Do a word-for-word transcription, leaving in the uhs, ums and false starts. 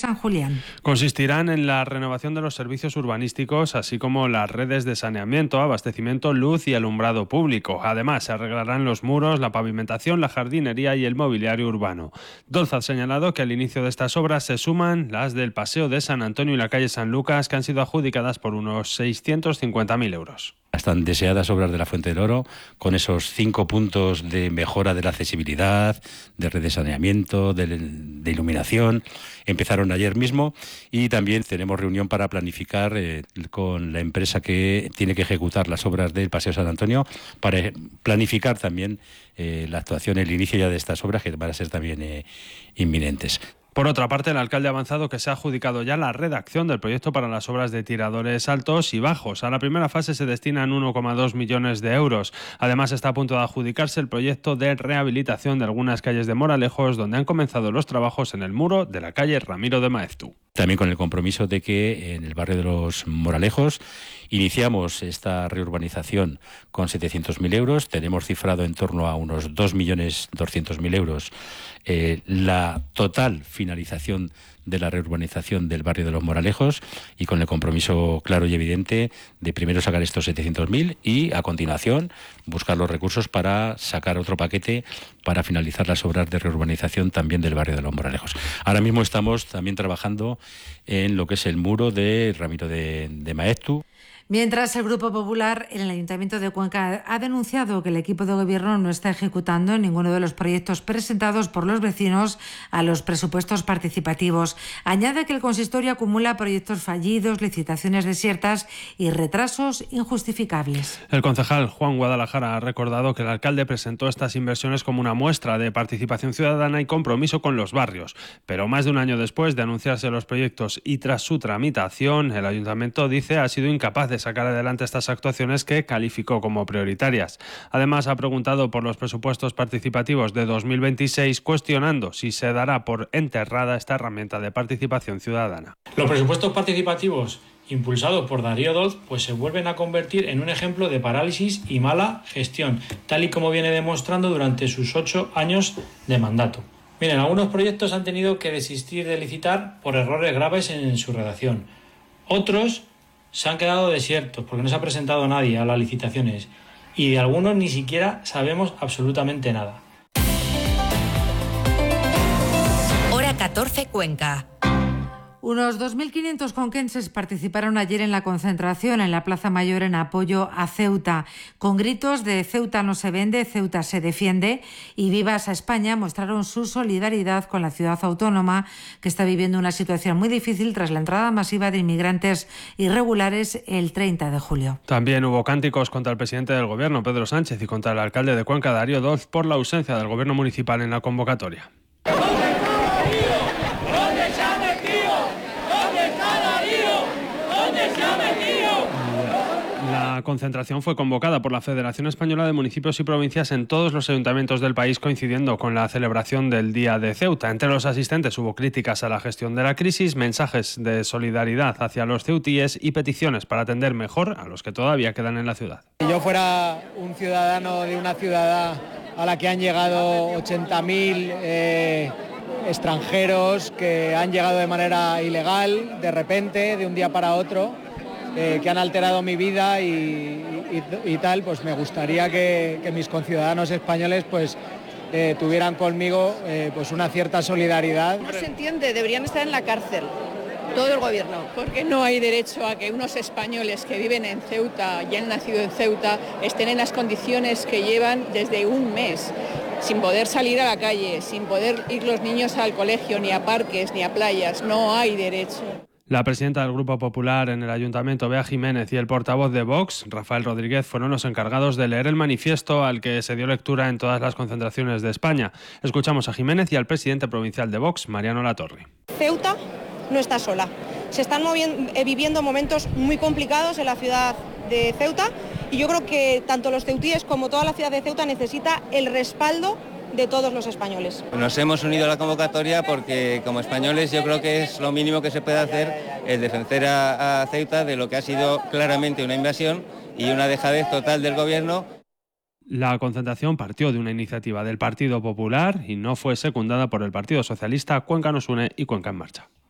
San Julián. Consistirán en la renovación de los servicios urbanísticos, así como las redes de saneamiento, abastecimiento, luz y alumbrado público. Además, se arreglarán los muros, la pavimentación, la jardinería y el mobiliario urbano. Dolz ha señalado que al inicio de estas obras se suman las del Paseo de San Antonio y la calle San Lucas, que han sido adjudicadas por unos seiscientos cincuenta mil euros. Las tan deseadas obras de la Fuente del Oro, con esos cinco puntos de mejora de la accesibilidad, de red de saneamiento, de, de iluminación, empezaron ayer mismo y también tenemos reunión para planificar eh, con la empresa que tiene que ejecutar las obras del Paseo San Antonio, para planificar también eh, la actuación, el inicio ya de estas obras que van a ser también eh, inminentes. Por otra parte, el alcalde ha avanzado que se ha adjudicado ya la redacción del proyecto para las obras de tiradores altos y bajos. A la primera fase se destinan uno coma dos millones de euros. Además, está a punto de adjudicarse el proyecto de rehabilitación de algunas calles de Moralejos, donde han comenzado los trabajos en el muro de la calle Ramiro de Maeztu. También con el compromiso de que en el barrio de los Moralejos iniciamos esta reurbanización con setecientos mil euros. Tenemos cifrado en torno a unos dos millones doscientos mil euros eh, la total finalización de la reurbanización del barrio de los Moralejos, y con el compromiso claro y evidente de primero sacar estos setecientos mil y a continuación buscar los recursos para sacar otro paquete para finalizar las obras de reurbanización también del barrio de los Moralejos. Ahora mismo estamos también trabajando en lo que es el muro de Ramiro de, de Maeztu. Mientras, el Grupo Popular en el Ayuntamiento de Cuenca ha denunciado que el equipo de gobierno no está ejecutando ninguno de los proyectos presentados por los vecinos a los presupuestos participativos. Añade que el consistorio acumula proyectos fallidos, licitaciones desiertas y retrasos injustificables. El concejal Juan Guadalajara ha recordado que el alcalde presentó estas inversiones como una muestra de participación ciudadana y compromiso con los barrios. Pero más de un año después de anunciarse los proyectos y tras su tramitación, el ayuntamiento dice ha sido incapaz de sacar adelante estas actuaciones que calificó como prioritarias. Además, ha preguntado por los presupuestos participativos de dos mil veintiséis, cuestionando si se dará por enterrada esta herramienta de participación ciudadana. Los presupuestos participativos impulsados por Darío Dolz pues se vuelven a convertir en un ejemplo de parálisis y mala gestión, tal y como viene demostrando durante sus ocho años de mandato. Miren, algunos proyectos han tenido que desistir de licitar por errores graves en su redacción. Otros se han quedado desiertos porque no se ha presentado nadie a las licitaciones y de algunos ni siquiera sabemos absolutamente nada. Hora catorce, Cuenca. Unos dos mil quinientos conquenses participaron ayer en la concentración en la Plaza Mayor en apoyo a Ceuta. Con gritos de Ceuta no se vende, Ceuta se defiende y Vivas a España mostraron su solidaridad con la ciudad autónoma, que está viviendo una situación muy difícil tras la entrada masiva de inmigrantes irregulares el treinta de julio. También hubo cánticos contra el presidente del Gobierno, Pedro Sánchez, y contra el alcalde de Cuenca, Darío Dolz, por la ausencia del Gobierno municipal en la convocatoria. La concentración fue convocada por la Federación Española de Municipios y Provincias en todos los ayuntamientos del país, coincidiendo con la celebración del Día de Ceuta. Entre los asistentes hubo críticas a la gestión de la crisis, mensajes de solidaridad hacia los ceutíes y peticiones para atender mejor a los que todavía quedan en la ciudad. Si yo fuera un ciudadano de una ciudad a la que han llegado ochenta mil eh, extranjeros que han llegado de manera ilegal, de repente, de un día para otro, Eh, que han alterado mi vida y, y, y tal, pues me gustaría que, que mis conciudadanos españoles pues eh, tuvieran conmigo eh, pues una cierta solidaridad. No se entiende, deberían estar en la cárcel, todo el gobierno. Porque no hay derecho a que unos españoles que viven en Ceuta y han nacido en Ceuta estén en las condiciones que llevan desde un mes, sin poder salir a la calle, sin poder ir los niños al colegio, ni a parques, ni a playas. No hay derecho. La presidenta del Grupo Popular en el Ayuntamiento, Bea Jiménez, y el portavoz de Vox, Rafael Rodríguez, fueron los encargados de leer el manifiesto al que se dio lectura en todas las concentraciones de España. Escuchamos a Jiménez y al presidente provincial de Vox, Mariano Latorre. Ceuta no está sola. Se están moviendo, eh, viviendo momentos muy complicados en la ciudad de Ceuta y yo creo que tanto los ceutíes como toda la ciudad de Ceuta necesita el respaldo de todos los españoles. Nos hemos unido a la convocatoria porque como españoles yo creo que es lo mínimo que se puede hacer, el defender a, a Ceuta de lo que ha sido claramente una invasión y una dejadez total del gobierno. La concentración partió de una iniciativa del Partido Popular y no fue secundada por el Partido Socialista, Cuenca Nos Une y Cuenca en Marcha.